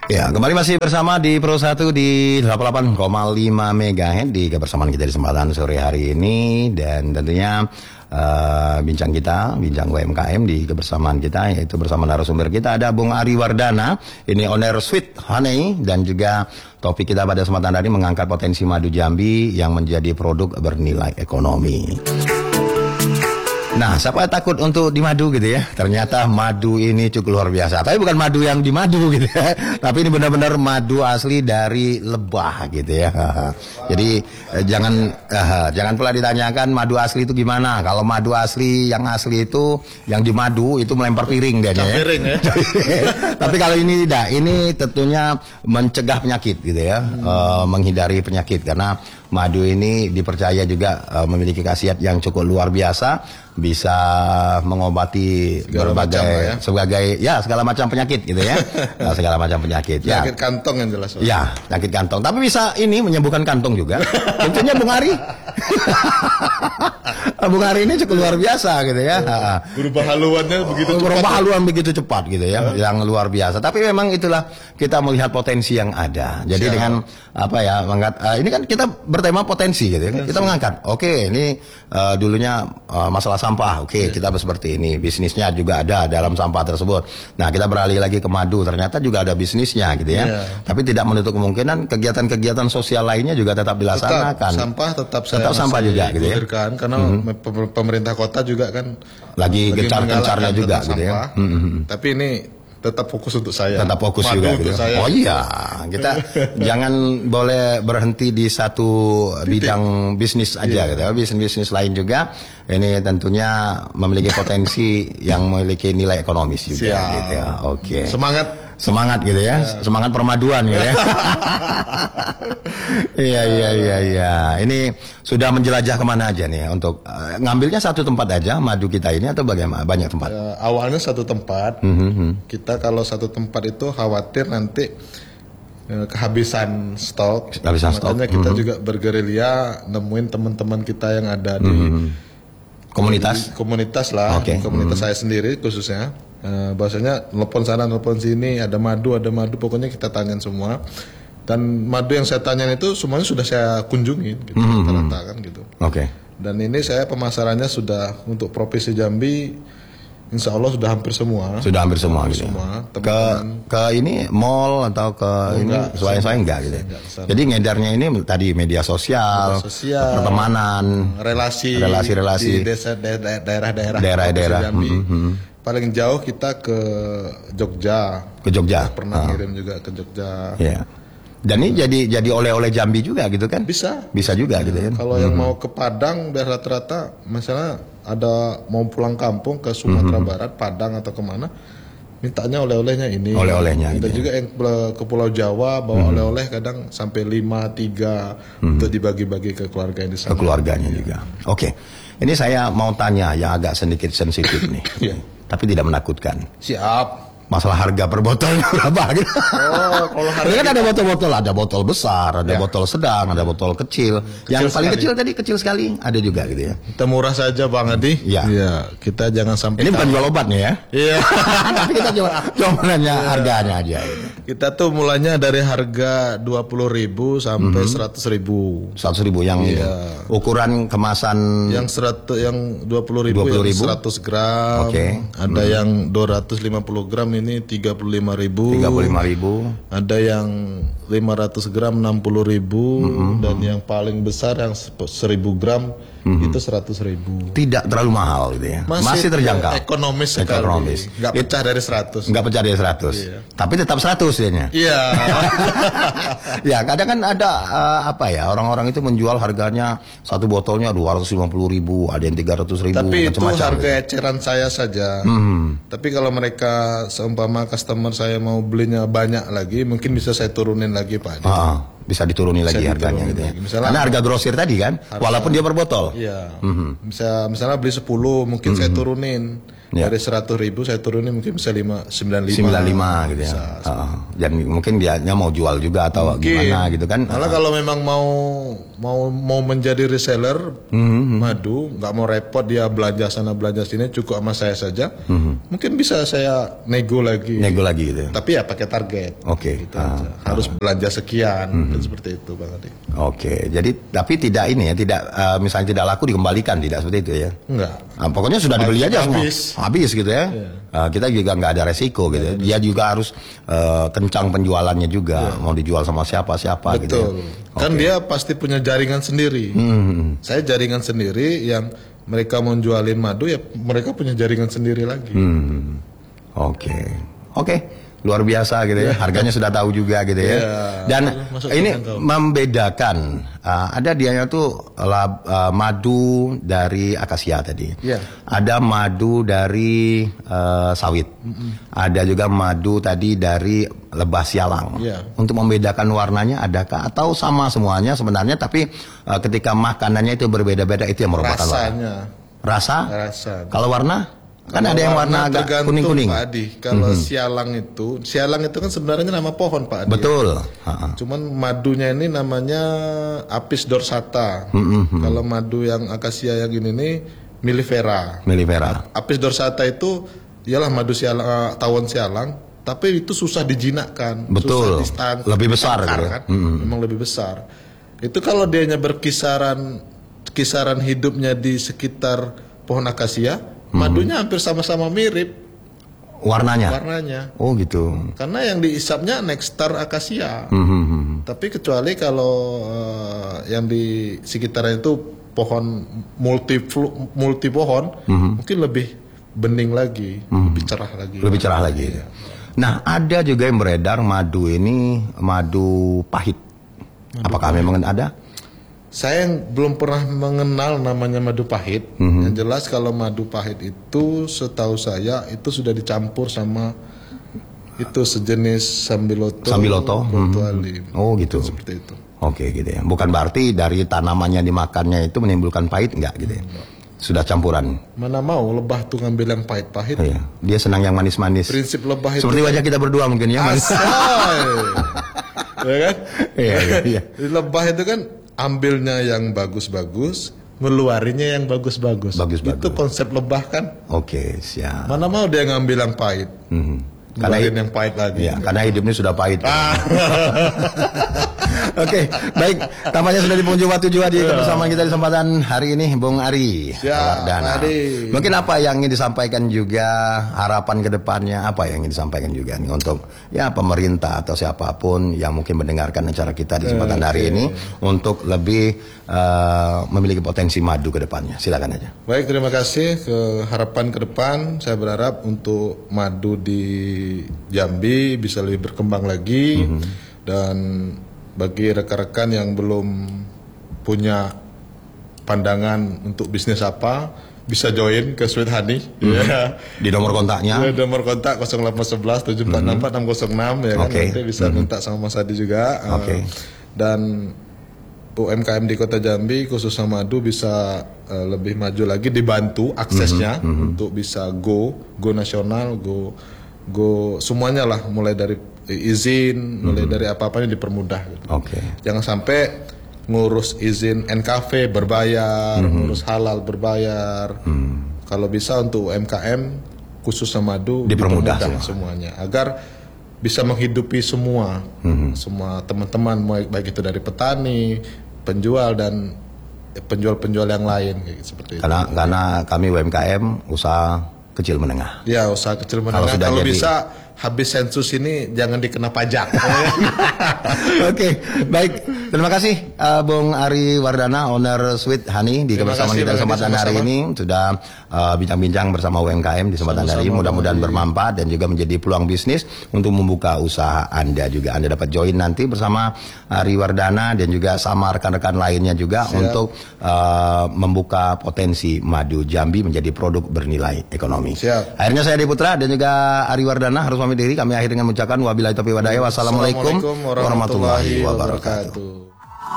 Ya, kembali masih bersama di Pro 1 di 88,5 MHz di kebersamaan kita di kesempatan sore hari ini. Dan tentunya bincang UMKM di kebersamaan kita, yaitu bersama narasumber kita ada Bung Ari Wardana, ini owner Sweet Honey, dan juga topik kita pada kesempatan hari ini mengangkat potensi madu Jambi yang menjadi produk bernilai ekonomi. Nah, siapa takut untuk di madu gitu ya? Ternyata madu ini cukup luar biasa. Tapi bukan madu yang di madu gitu ya. Tapi ini benar-benar madu asli dari lebah gitu ya. Jadi jangan pula ditanyakan madu asli itu gimana. Kalau madu asli yang asli itu yang di madu itu melempar piring dia ya. Piring ya. Tapi kalau ini tidak, ini tentunya mencegah penyakit gitu ya. Menghindari penyakit karena madu ini dipercaya juga memiliki khasiat yang cukup luar biasa, bisa mengobati segala macam penyakit gitu ya. Segala macam penyakit. Penyakit kantong yang jelas. Ya, penyakit kantong. Tapi bisa ini menyembuhkan kantong juga. Tentunya Bung Ari. Bung Ari ini cukup luar biasa gitu ya. Berubah haluannya begitu cepat. Berubah haluan begitu cepat gitu ya. Yang luar biasa. Tapi memang itulah kita melihat potensi yang ada. Jadi dengan apa ya, ini kan kita bertema potensi gitu ya. Kita mengangkat. Oke, ini dulunya masalah sampah. Oke, kita seperti ini. Bisnisnya juga ada dalam sampah tersebut. Nah, kita beralih lagi ke madu. Ternyata juga ada bisnisnya gitu ya. Tapi tidak menutup kemungkinan kegiatan-kegiatan sosial lainnya juga tetap dilaksanakan. Sampah tetap sampah juga gitu ya. Karena pemerintah kota juga kan lagi gencar-gencarnya juga gitu ya. Tapi ini tetap fokus untuk saya. Tetap fokus madu juga untuk gitu. saya. Oh iya, kita jangan boleh berhenti di satu bidang bisnis aja gitu. Bisnis lain juga ini tentunya memiliki potensi yang memiliki nilai ekonomis juga gitu ya. Oke. Semangat gitu ya. Semangat permaduan gitu ya. Iya. Ini sudah menjelajah kemana aja nih untuk ngambilnya satu tempat aja madu kita ini atau bagaimana? Banyak tempat? Awalnya satu tempat. Kita kalau satu tempat itu khawatir nanti kehabisan stok. Makanya kita juga bergerilya nemuin teman-teman kita yang ada di komunitas lah. Komunitas saya sendiri khususnya. Bahwasanya telepon sana, telepon sini, ada madu, pokoknya kita tanyain semua. Dan madu yang saya tanyain itu semuanya sudah saya kunjungin, gitu, rata-rata kan gitu. Dan ini saya pemasarannya sudah untuk Provinsi Jambi, insya Allah sudah hampir semua. Sudah hampir semua gitu. Ke ini mall atau ke saya enggak gitu. Jadi ngedarnya ini tadi media sosial, pertemanan, relasi di daerah-daerah Jambi. Paling jauh kita ke Jogja. Pernah ngirim juga ke Jogja. Iya. Dan ini jadi oleh-oleh Jambi juga gitu kan? Bisa juga gitu kan. Kalau yang mau ke Padang biar rata-rata misalnya ada mau pulang kampung ke Sumatera Barat, Padang atau kemana, mintanya oleh-olehnya ini. Oleh-olehnya. Ada juga yang ke Pulau Jawa bawa oleh-oleh kadang sampai 5-3 untuk dibagi-bagi ke keluarga di sana. Ke keluarganya juga. Oke. Ini saya mau tanya yang agak sedikit sensitif nih. Tapi tidak menakutkan. Siap. Masalah harga per botolnya berapa gitu. Kalau harga kan ada botol-botol, ada botol besar, ada botol sedang, ada botol kecil. Yang paling kecil tadi kecil sekali, ada juga gitu ya. Kita murah saja Bang Adi. Iya. Kita jangan sampai. Ini bukan jual obatnya ya. Iya. Tapi kita cuma nanya harganya aja. Gitu. Kita tuh mulanya dari harga 20.000 sampai 100.000. 100.000 yang ukuran kemasan. Yang 20.000 yang 100 gram. Ada yang 250 gram ini 35.000. Ada yang 500 gram 60.000 dan yang paling besar yang 1.000 gram itu 100.000. Tidak terlalu mahal gitu ya. Masih terjangkau. Ekonomis sekali. Nggak pecah dari 100. Nggak pecah dari 100. Iya. Tapi tetap 100 ya. Iya. Ya, kadang kan ada orang-orang itu menjual harganya satu botolnya 250.000, ada yang 300.000. Tapi itu harga eceran saya saja. Tapi kalau mereka seumpama customer saya mau belinya banyak lagi, mungkin bisa saya turunin lagi Pak. Bisa dituruni lagi harganya gitu ya. Karena harga grosir tadi kan, walaupun dia per botol. Iya. Misalnya beli 10 mungkin saya turunin. Ya. Dari 100.000 saya turunin mungkin bisa 95 95 gitu ya. Dan mungkin dia mau jual juga atau gimana gitu kan. Malah kalau memang mau menjadi reseller madu, nggak mau repot dia belanja sana belanja sini, cukup sama saya saja. Mungkin bisa saya nego lagi gitu ya. Tapi ya pakai target. Oke. Gitu aja. Harus belanja sekian, dan seperti itu Bang Adi. Oke, jadi tapi tidak ini ya, tidak misalnya tidak laku dikembalikan, tidak seperti itu ya? Enggak. Nah, pokoknya sudah dibeli aja semua, habis gitu ya. Kita juga nggak ada resiko gitu. Ya. Dia juga harus kencang penjualannya juga, mau dijual sama siapa Betul. gitu. Ya. Kan dia pasti punya jaringan sendiri. Saya jaringan sendiri yang mereka mau jualin madu ya mereka punya jaringan sendiri lagi. Oke. Luar biasa gitu ya. Harganya sudah tahu juga gitu ya. Dan ini membedakan ada dianya tuh madu dari akasia tadi. Ada madu dari sawit. Ada juga madu tadi dari lebah sialang. Untuk membedakan warnanya adakah atau sama semuanya sebenarnya tapi ketika makanannya itu berbeda-beda itu yang merupakan rasanya. Rasa? Kalau warna? Kan ada yang warna agak kuning-kuning. Pak Adi, kalau sialang itu kan sebenarnya nama pohon Pak Adi. Betul. Cuman madunya ini namanya Apis dorsata. Kalau madu yang akasia yang ini nih Millifera. Apis dorsata itu ialah madu sialang, tawon sialang, tapi itu susah dijinakkan. Betul. Lebih besar kan? Memang lebih besar. Itu kalau dianya berkisaran hidupnya di sekitar pohon akasia. Madunya hampir sama-sama mirip warnanya. Oh gitu. Karena yang diisapnya Nectar akasia. Tapi kecuali kalau yang di sekitarnya itu pohon multi pohon, mungkin lebih bening lagi, lebih cerah lagi. Ya. Nah, ada juga yang beredar madu ini madu pahit. Apakah memang ada? Saya belum pernah mengenal namanya madu pahit. Yang jelas kalau madu pahit itu setahu saya itu sudah dicampur sama itu sejenis sambiloto. Oh gitu. Seperti itu. Oke gitu ya. Bukan berarti dari tanamannya dimakannya itu menimbulkan pahit enggak gitu ya. Sudah campuran. Mana mau lebah tuh ngambil yang pahit-pahit. Oh, iya. Dia senang yang manis-manis. Prinsip lebah itu. Seperti wajah kita berdua mungkin ya. Ya kan? Iya. Lebah itu kan ambilnya yang bagus-bagus, ngeluarinnya yang bagus-bagus. Itu konsep lebah kan? Oke, siap. Mana mau dia ngambil yang pahit? Karena yang pahit lagi. Ya, karena hidupnya sudah pahit. Oke, baik. Tampaknya sudah di penghujung waktu juga di kebersamaan kita di kesempatan hari ini, Bung Ari Wardana. Mungkin apa yang ingin disampaikan juga, harapan ke depannya, apa yang ingin disampaikan juga nih untuk ya pemerintah atau siapapun yang mungkin mendengarkan acara kita di kesempatan hari ini untuk lebih memiliki potensi madu ke depannya. Silakan aja. Baik, terima kasih. Harapan ke depan, saya berharap untuk madu di Jambi bisa lebih berkembang lagi dan bagi rekan-rekan yang belum punya pandangan untuk bisnis apa bisa join ke Sweet Honey di nomor kontaknya nomor kontak 0811 746 606 ya kan nanti bisa minta sama Mas Adi juga dan UMKM di Kota Jambi khusus sama madu bisa lebih maju lagi dibantu aksesnya untuk bisa go nasional go semuanya lah mulai dari izin mulai dari apa-apanya dipermudah gitu. Jangan sampai ngurus izin NKV berbayar, ngurus halal berbayar. Kalau bisa untuk UMKM khusus sama madu dipermudah semuanya agar bisa menghidupi semua teman-teman baik itu dari petani, penjual dan penjual-penjual yang lain seperti itu. Karena kami UMKM usaha kecil menengah. Ya, usaha kecil menengah. Kalau bisa habis sensus ini jangan dikena pajak. Oke, baik. Terima kasih Bung Ari Wardana, owner Sweet Honey di kebersamaan kita kesempatan hari ini sudah bincang-bincang bersama UMKM di kesempatan hari ini. Mudah-mudahan bermanfaat dan juga menjadi peluang bisnis untuk membuka usaha Anda juga. Anda dapat join nanti bersama Ari Wardana dan juga sama rekan-rekan lainnya juga untuk membuka potensi madu Jambi menjadi produk bernilai ekonomi. Akhirnya saya Adi Putra dan juga Ari Wardana harus pamit diri. Kami akhir dengan mengucapkan wabillahi taufiq wal hidayah. Wassalamualaikum warahmatullahi wabarakatuh.